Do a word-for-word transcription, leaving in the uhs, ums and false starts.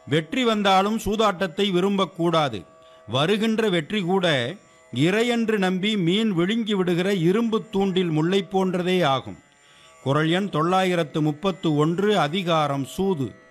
வெற்றி வந்தாலும் சூதாட்டத்தை விரும்பக்கூடாது. வருகின்ற வெற்றி கூட இறையென்று நம்பி மீன் விழுங்கி விடுகிற இரும்பு தூண்டில் முல்லை போன்றதே ஆகும். குறள் எண் தொள்ளாயிரத்து முப்பத்து ஒன்று. அதிகாரம் சூது.